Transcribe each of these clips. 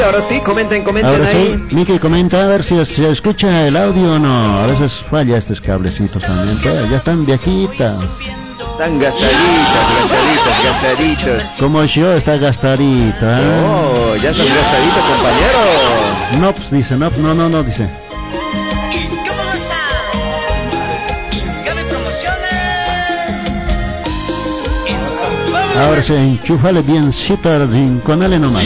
Ahora sí, comenten Ahora ahí. sí, Miki comenta a ver si se escucha el audio o no. A veces falla estos cablecitos también. Pero ya están viejitas. Están gastaditos. Como yo, está gastadita. Oh, ya están gastaditos, compañero. No, pues dice, no, dice. Ahora sí, enchúfale biencito al rinconale nomás.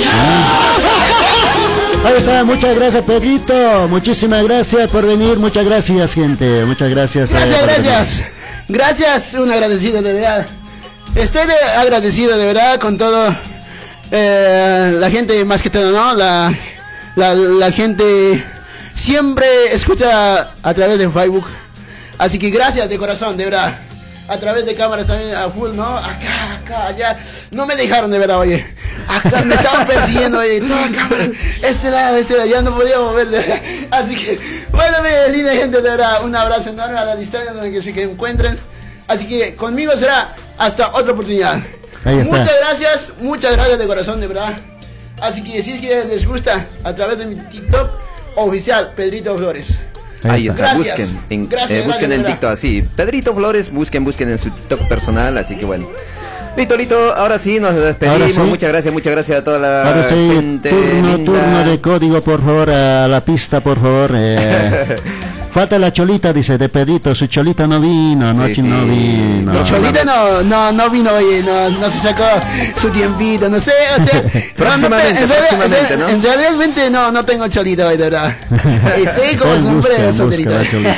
Ahí está, muchas gracias Pedrito, muchísimas gracias por venir, muchas gracias gente, muchas gracias. Gracias, un agradecido de verdad. Estoy agradecido de verdad con todo la gente, más que todo, ¿no? La gente siempre escucha a través de Facebook, así que gracias de corazón, de verdad. A través de cámaras también a full, ¿no? Acá, allá. No me dejaron de ver, oye. Acá me estaban persiguiendo, oye. Toda cámara. Este lado, ya no podía mover. Así que, bueno, mi linda gente, de verdad. Un abrazo enorme a la distancia donde que se encuentren. Así que conmigo será hasta otra oportunidad. Muchas gracias de corazón, de verdad. Así que si es que les gusta, a través de mi TikTok oficial, Pedrito Flores. Ahí está, gracias. Busquen en TikTok, sí, Pedrito Flores, busquen en su TikTok personal, así que bueno. Listo, ahora sí, nos despedimos, sí. Muchas gracias a toda la gente. Turno de código, por favor, a la pista, por favor. Falta la cholita, dice, de Pedrito, su cholita no vino, anoche no vino. La cholita no vino, oye, no se sacó su tiempito, no sé, o sea. próximamente, ¿no? Realmente no tengo cholita hoy, de verdad. Estoy como siempre solterito.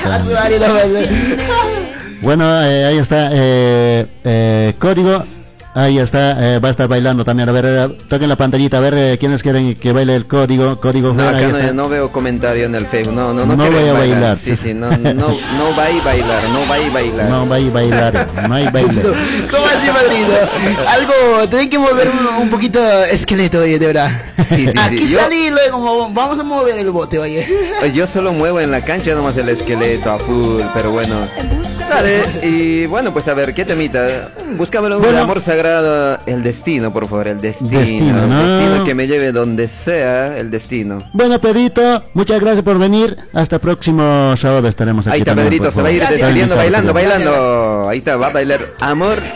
Bueno, ahí está, código. Ahí está, va a estar bailando también. A ver, toquen la pantallita, a ver quiénes quieren que baile el código no, acá no veo comentario en el Facebook, no voy a bailar. Sí, no va a bailar, no hay baile. ¿Cómo así, padrino? Algo, tenés que mover un poquito esqueleto, oye, de verdad. Sí. Aquí salí luego, vamos a mover el bote, oye. Yo solo muevo en la cancha nomás el esqueleto a full, pero bueno. Dale, y bueno, pues a ver, ¿qué temita? Búscamelo un amor sagrado, el destino, por favor, el destino. El destino que me lleve donde sea, el destino. Bueno, Pedrito, muchas gracias por venir. Hasta próximo sábado estaremos aquí. Ahí está, también, Pedrito, se va a ir saliendo bailando. Ahí está, va a bailar amor